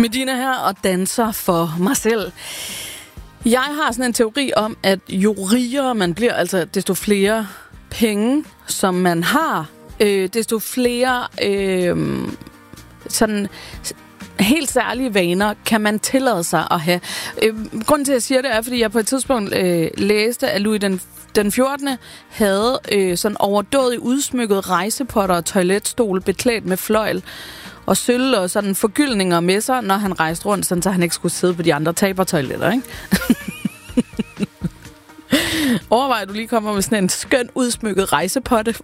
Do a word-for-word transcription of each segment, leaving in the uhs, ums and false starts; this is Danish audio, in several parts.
Medina her og danser for mig selv. Jeg har sådan en teori om, at jo rigere man bliver, altså desto flere penge, som man har, øh, desto flere øh, sådan helt særlige vaner kan man tillade sig at have. Øh, grunden til, at jeg siger det, er, fordi jeg på et tidspunkt øh, læste, at Louis den Den fjortende havde øh, sådan overdådigt udsmykket rejsepotter og toiletstol beklædt med fløjl og sølv og sådan forgyldninger med sig, når han rejste rundt, sådan, så han ikke skulle sidde på de andre tabertoiletter, ikke? Overvej, at du lige kommer med sådan en skøn udsmykket rejsepotte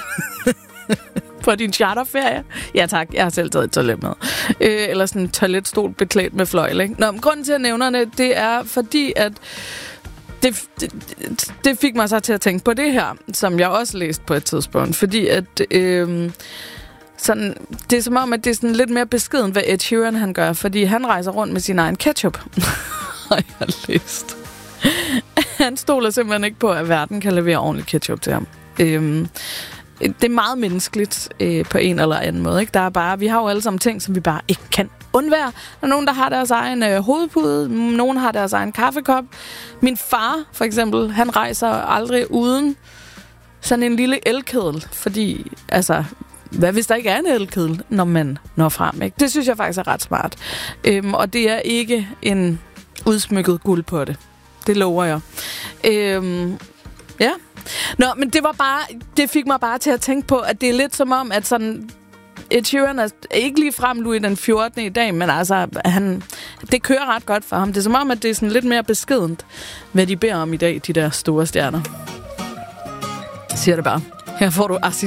på din charterferie. Ja tak, jeg har selv taget et toilet med. Øh, eller sådan en toiletstol beklædt med fløjl, ikke? Nå, men grunden til at nævne det, det er fordi, at Det, det, det fik mig så til at tænke på det her, som jeg også læste på et tidspunkt, fordi at øh, sådan, det er som om, at det er sådan lidt mere beskeden, hvad Ed Sheeran han gør, fordi han rejser rundt med sin egen ketchup. Har jeg læst. Han stoler simpelthen ikke på, at verden kan levere ordentlig ketchup til ham. Øh, det er meget menneskeligt øh, på en eller anden måde, ikke? Der er bare, vi har jo alle sammen ting, som vi bare ikke kan undvære. Der er nogen, der har deres egen øh, hovedpude, nogen har deres egen kaffekop. Min far, for eksempel, han rejser aldrig uden sådan en lille elkedel, fordi, altså, hvad hvis der ikke er en elkedel, når man når frem, ikke? Det synes jeg faktisk er ret smart. Øhm, og det er ikke en udsmykket guldpotte. Det lover jeg. Øhm, ja. Nå, men det var bare, det fik mig bare til at tænke på, at det er lidt som om, at sådan Ed Sheeran er ikke lige frem Louis den fjortende i dag, men altså, han, det kører ret godt for ham. Det er som om, at det er sådan lidt mere beskedent, hvad de beder om i dag, de der store stjerner. Siger det bare. Her får du Assis